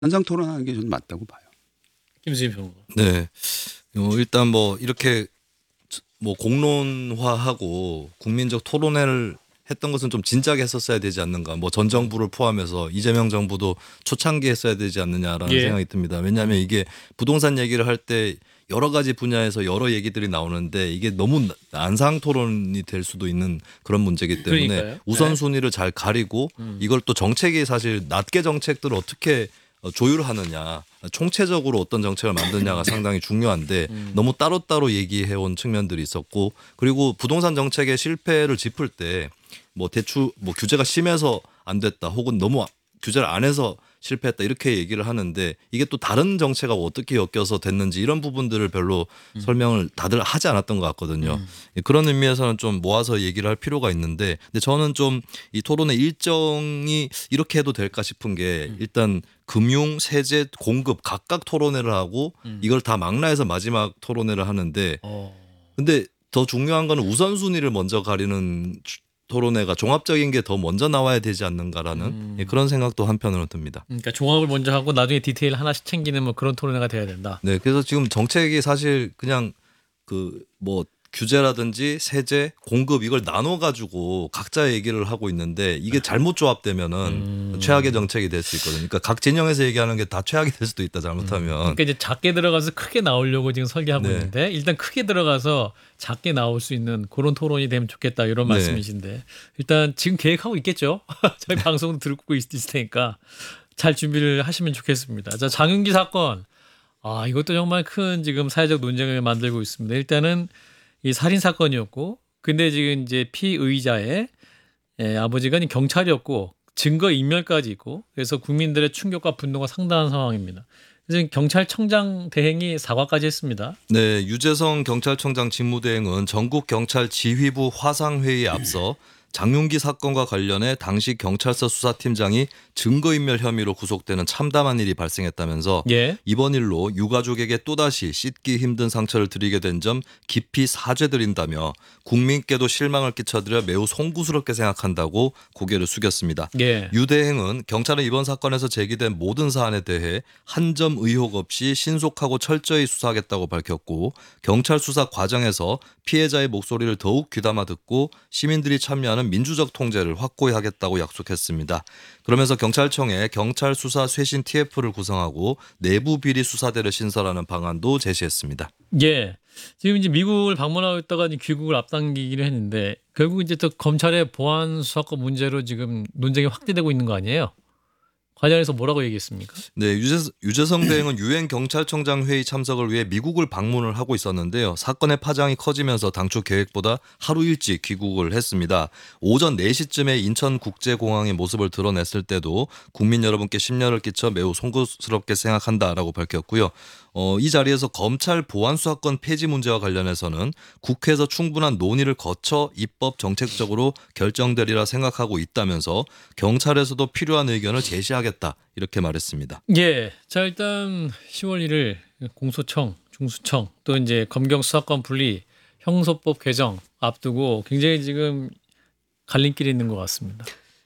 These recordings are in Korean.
현장 토론하는 게 저는 맞다고 봐요. 김수희 평론가. 네. 일단 뭐 이렇게 뭐 공론화하고 국민적 토론회를 했던 것은 좀 진작에 했었어야 되지 않는가. 뭐 전 정부를 포함해서 이재명 정부도 초창기에 했어야 되지 않느냐라는 예. 생각이 듭니다. 왜냐하면 이게 부동산 얘기를 할 때 여러 가지 분야에서 여러 얘기들이 나오는데 이게 너무 난상 토론이 될 수도 있는 그런 문제이기 때문에 그러니까요. 우선순위를 잘 가리고 이걸 또 정책이 사실 낱개 정책들을 어떻게 조율하느냐, 총체적으로 어떤 정책을 만드냐가 상당히 중요한데 너무 따로따로 얘기해온 측면들이 있었고, 그리고 부동산 정책의 실패를 짚을 때 뭐 대출 뭐 규제가 심해서 안 됐다 혹은 너무 규제를 안 해서 실패했다 이렇게 얘기를 하는데 이게 또 다른 정책하고 어떻게 엮여서 됐는지 이런 부분들을 별로 설명을 다들 하지 않았던 것 같거든요. 그런 의미에서는 좀 모아서 얘기를 할 필요가 있는데, 근데 저는 좀 이 토론의 일정이 이렇게 해도 될까 싶은 게 일단 금융, 세제, 공급 각각 토론회를 하고 이걸 다 망라해서 마지막 토론회를 하는데, 근데 더 중요한 거는 우선순위를 먼저 가리는 토론회가 종합적인 게 더 먼저 나와야 되지 않는가라는 그런 생각도 한편으로는 듭니다. 그러니까 종합을 먼저 하고 나중에 디테일 하나씩 챙기는 뭐 그런 토론회가 돼야 된다. 네, 그래서 지금 정책이 사실 그냥 그 뭐 규제라든지 세제, 공급 이걸 나눠 가지고 각자 얘기를 하고 있는데 이게 잘못 조합되면은 최악의 정책이 될 수 있거든요. 그러니까 각 진영에서 얘기하는 게 다 최악이 될 수도 있다 잘못하면. 그러니까 이제 작게 들어가서 크게 나오려고 지금 설계하고 네. 있는데 일단 크게 들어가서 작게 나올 수 있는 그런 토론이 되면 좋겠다 이런 네. 말씀이신데 일단 지금 계획하고 있겠죠. 저희 방송도 듣고 있을 테니까 잘 준비를 하시면 좋겠습니다. 자, 장윤기 사건. 이것도 정말 큰 지금 사회적 논쟁을 만들고 있습니다. 일단은 이 살인 사건이었고, 근데 지금 이제 피의자의 아버지가 경찰이었고 증거 인멸까지 있고, 그래서 국민들의 충격과 분노가 상당한 상황입니다. 그래서 경찰청장 대행이 사과까지 했습니다. 네, 유재성 경찰청장 직무대행은 전국 경찰 지휘부 화상회의에 앞서 장윤기 사건과 관련해 당시 경찰서 수사팀장이 증거인멸 혐의로 구속되는 참담한 일이 발생했다면서 예. 이번 일로 유가족에게 또다시 씻기 힘든 상처를 드리게 된 점 깊이 사죄드린다며 국민께도 실망을 끼쳐드려 매우 송구스럽게 생각한다고 고개를 숙였습니다. 예. 유 대행은 경찰은 이번 사건에서 제기된 모든 사안에 대해 한 점 의혹 없이 신속하고 철저히 수사하겠다고 밝혔고, 경찰 수사 과정에서 피해자의 목소리를 더욱 귀담아 듣고 시민들이 참여하는 민주적 통제를 확고히 하겠다고 약속했습니다. 그러면서 경찰청에 경찰 수사 쇄신 TF를 구성하고 내부 비리 수사대를 신설하는 방안도 제시했습니다. 예. 지금 이제 미국을 방문하고 있다가 이제 귀국을 앞당기기로 했는데 결국 이제 또 검찰의 보안 수사권 문제로 지금 논쟁이 확대되고 있는 거 아니에요? 관련해서 뭐라고 얘기했습니까? 네, 유재성 대행은 유엔 경찰청장 회의 참석을 위해 미국을 방문을 하고 있었는데요. 사건의 파장이 커지면서 당초 계획보다 하루 일찍 귀국을 했습니다. 오전 4시쯤에 인천국제공항의 모습을 드러냈을 때도 국민 여러분께 심려를 끼쳐 매우 송구스럽게 생각한다라고 밝혔고요. 이 자리에서 검찰 보안 수사권 폐지 문제와 관련해서는 국회에서 충분한 논의를 거쳐 입법 정책적으로 결정되리라 생각하고 있다면서 경찰에서도 필요한 의견을 제시하겠다 이렇게 말했습니다. 예. 자, 일단 10월 1일 공소청, 중수청 또 이제 검경 수사권 분리, 형소법 개정 앞두고 굉장히 지금 갈림길이 있는 것 같습니다.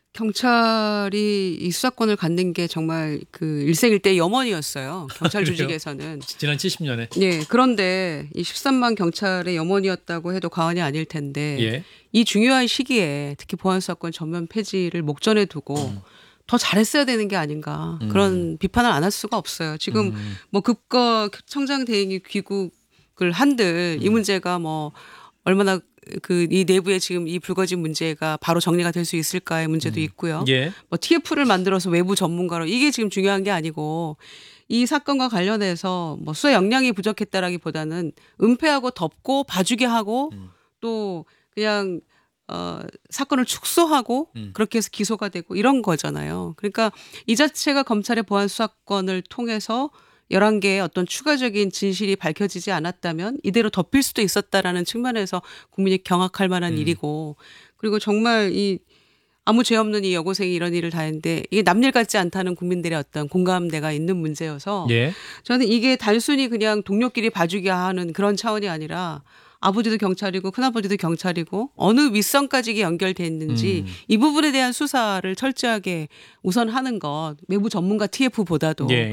경찰이 이 수사권을 갖는 게 정말 그 일생일대의 염원이었어요. 경찰 그래요? 조직에서는. 지난 70년에. 예. 그런데 이 13만 경찰의 염원이었다고 해도 과언이 아닐 텐데 예. 이 중요한 시기에 특히 보안수사권 전면 폐지를 목전에 두고 더 잘했어야 되는 게 아닌가 그런 비판을 안 할 수가 없어요. 지금 뭐 급거 청장 대행이 귀국을 한들 이 문제가 뭐 얼마나 그 이 내부에 지금 이 불거진 문제가 바로 정리가 될 수 있을까의 문제도 있고요. 예. 뭐 TF를 만들어서 외부 전문가로 이게 지금 중요한 게 아니고 이 사건과 관련해서 뭐 수사 역량이 부족했다라기보다는 은폐하고 덮고 봐주게 하고 또 그냥 사건을 축소하고 그렇게 해서 기소가 되고 이런 거잖아요. 그러니까 이 자체가 검찰의 보안 수사권을 통해서 11개의 어떤 추가적인 진실이 밝혀지지 않았다면 이대로 덮일 수도 있었다라는 측면에서 국민이 경악할 만한 일이고, 그리고 정말 이 아무 죄 없는 이 여고생이 이런 일을 다 했는데 이게 남일 같지 않다는 국민들의 어떤 공감대가 있는 문제여서 예. 저는 이게 단순히 그냥 동료끼리 봐주게 하는 그런 차원이 아니라 아버지도 경찰이고 큰아버지도 경찰이고 어느 윗선까지 이게 연결돼 있는지 이 부분에 대한 수사를 철저하게 우선 하는 것 외부 전문가 TF보다도 예.